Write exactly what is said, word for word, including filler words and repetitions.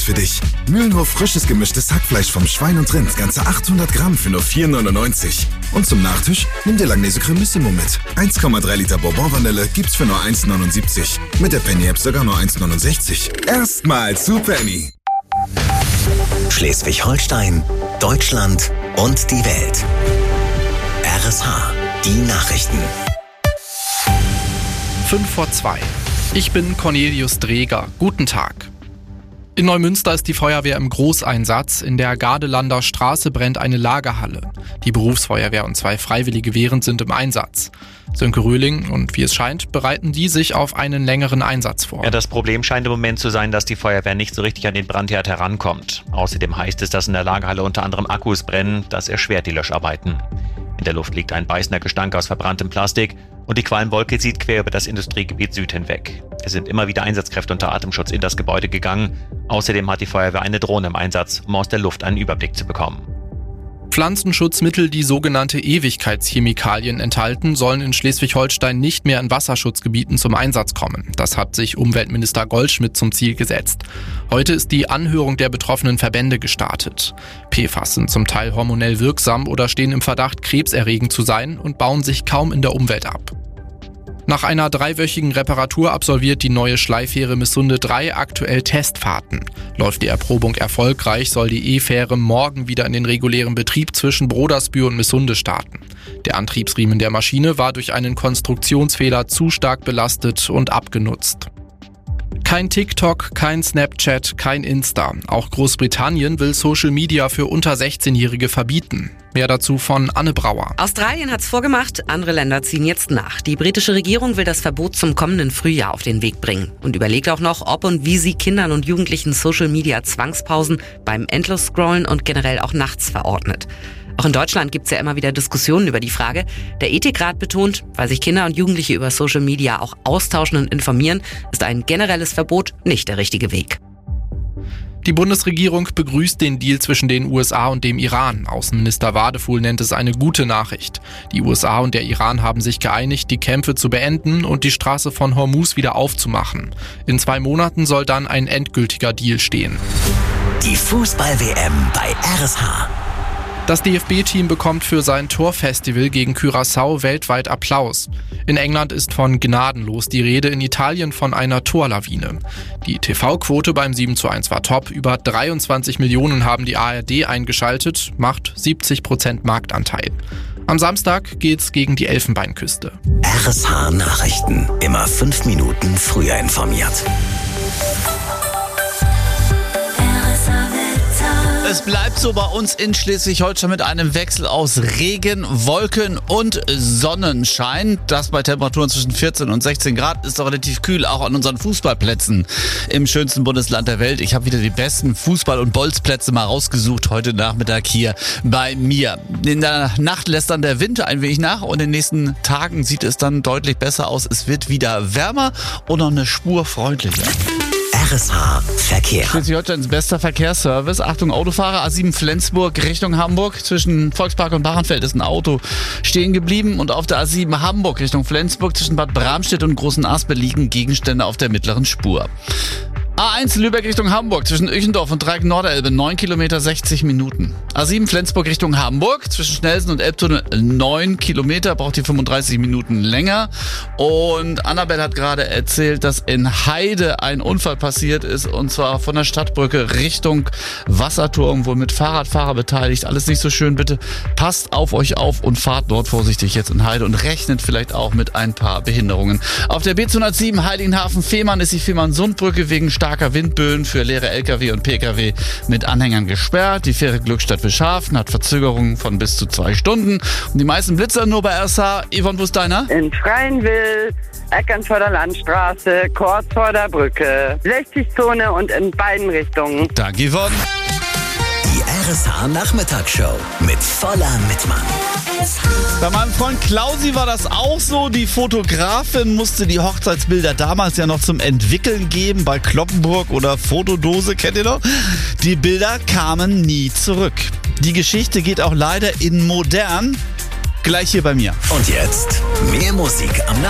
für dich. Mühlenhof frisches gemischtes Hackfleisch vom Schwein und Rind, ganze achthundert Gramm für nur vier neunundneunzig. Und zum Nachtisch nimm dir Langnese Cremissimo mit. eins Komma drei Liter Bourbon-Vanille gibt's für nur eins neunundsiebzig. Mit der Penny-App sogar nur eins neunundsechzig. Erstmal zu Penny. Schleswig-Holstein, Deutschland und die Welt. R S H, die Nachrichten. fünf vor zwei. Ich bin Cornelius Dreger. Guten Tag. In Neumünster ist die Feuerwehr im Großeinsatz. In der Gardelander Straße brennt eine Lagerhalle. Die Berufsfeuerwehr und zwei freiwillige Wehren sind im Einsatz. Sönke Röhling und wie es scheint, bereiten die sich auf einen längeren Einsatz vor. Ja, das Problem scheint im Moment zu sein, dass die Feuerwehr nicht so richtig an den Brandherd herankommt. Außerdem heißt es, dass in der Lagerhalle unter anderem Akkus brennen. Das erschwert die Löscharbeiten. In der Luft liegt ein beißender Gestank aus verbranntem Plastik und die Qualmwolke zieht quer über das Industriegebiet Süd hinweg. Es sind immer wieder Einsatzkräfte unter Atemschutz in das Gebäude gegangen. Außerdem hat die Feuerwehr eine Drohne im Einsatz, um aus der Luft einen Überblick zu bekommen. Pflanzenschutzmittel, die sogenannte Ewigkeitschemikalien enthalten, sollen in Schleswig-Holstein nicht mehr in Wasserschutzgebieten zum Einsatz kommen. Das hat sich Umweltminister Goldschmidt zum Ziel gesetzt. Heute ist die Anhörung der betroffenen Verbände gestartet. P F A S sind zum Teil hormonell wirksam oder stehen im Verdacht, krebserregend zu sein und bauen sich kaum in der Umwelt ab. Nach einer dreiwöchigen Reparatur absolviert die neue Schleifähre Missunde drei aktuell Testfahrten. Läuft die Erprobung erfolgreich, soll die E-Fähre morgen wieder in den regulären Betrieb zwischen Brodersbühr und Missunde starten. Der Antriebsriemen der Maschine war durch einen Konstruktionsfehler zu stark belastet und abgenutzt. Kein TikTok, kein Snapchat, kein Insta. Auch Großbritannien will Social Media für unter sechzehnjährige verbieten. Mehr dazu von Anne Brauer. Australien hat's vorgemacht, andere Länder ziehen jetzt nach. Die britische Regierung will das Verbot zum kommenden Frühjahr auf den Weg bringen und überlegt auch noch, ob und wie sie Kindern und Jugendlichen Social Media Zwangspausen beim Endlos-Scrollen und generell auch nachts verordnet. Auch in Deutschland gibt's ja immer wieder Diskussionen über die Frage. Der Ethikrat betont, weil sich Kinder und Jugendliche über Social Media auch austauschen und informieren, ist ein generelles Verbot nicht der richtige Weg. Die Bundesregierung begrüßt den Deal zwischen den U S A und dem Iran. Außenminister Wadefuhl nennt es eine gute Nachricht. Die U S A und der Iran haben sich geeinigt, die Kämpfe zu beenden und die Straße von Hormuz wieder aufzumachen. In zwei Monaten soll dann ein endgültiger Deal stehen. Die Fußball-W M bei R S H. Das D F B-Team bekommt für sein Torfestival gegen Curaçao weltweit Applaus. In England ist von gnadenlos die Rede, in Italien von einer Torlawine. Die T V-Quote beim sieben zu eins war top. Über dreiundzwanzig Millionen haben die A R D eingeschaltet, macht siebzig Prozent Marktanteil. Am Samstag geht's gegen die Elfenbeinküste. R S H Nachrichten. Immer fünf Minuten früher informiert. Es bleibt so bei uns in Schleswig-Holstein mit einem Wechsel aus Regen, Wolken und Sonnenschein. Das bei Temperaturen zwischen vierzehn und sechzehn Grad ist doch relativ kühl, auch an unseren Fußballplätzen im schönsten Bundesland der Welt. Ich habe wieder die besten Fußball- und Bolzplätze mal rausgesucht heute Nachmittag hier bei mir. In der Nacht lässt dann der Wind ein wenig nach und in den nächsten Tagen sieht es dann deutlich besser aus. Es wird wieder wärmer und noch eine Spur freundlicher. R S H Verkehr. Schleswig-Holsteins bester Verkehrsservice. Achtung, Autofahrer, A sieben Flensburg Richtung Hamburg. Zwischen Volkspark und Bachenfeld ist ein Auto stehen geblieben. Und auf der A sieben Hamburg Richtung Flensburg zwischen Bad Bramstedt und Großen Aspe liegen Gegenstände auf der mittleren Spur. A eins Lübeck Richtung Hamburg zwischen Öchendorf und Dreieck Norderelbe neun Kilometer sechzig Minuten. A sieben Flensburg Richtung Hamburg zwischen Schnellsen und Elbtunnel neun Kilometer, braucht hier fünfunddreißig Minuten länger. Und Annabelle hat gerade erzählt, dass in Heide ein Unfall passiert ist und zwar von der Stadtbrücke Richtung Wasserturm, wohl mit Fahrradfahrer beteiligt. Alles nicht so schön, bitte passt auf euch auf und fahrt dort vorsichtig jetzt in Heide und rechnet vielleicht auch mit ein paar Behinderungen. Auf der B zweihundertsieben Heiligenhafen-Fehmarn ist die Fehmarn-Sundbrücke wegen starker Windböen für leere L K W und P K W mit Anhängern gesperrt. Die Fähre Glückstadt-Wilschafen hat Verzögerungen von bis zu zwei Stunden. Und die meisten Blitzer nur bei R S H. Yvonne, wo ist deiner? In Freienwil, Eckernförder Landstraße, kurz vor der Brücke. sechzig-Zone und in beiden Richtungen. Danke, Yvonne. Die R S H Nachmittagsshow mit voller Mitmann. Bei meinem Freund Klausi war das auch so. Die Fotografin musste die Hochzeitsbilder damals ja noch zum Entwickeln geben bei Kloppenburg oder Fotodose, kennt ihr noch? Die Bilder kamen nie zurück. Die Geschichte geht auch leider in modern. Gleich hier bei mir. Und jetzt mehr Musik am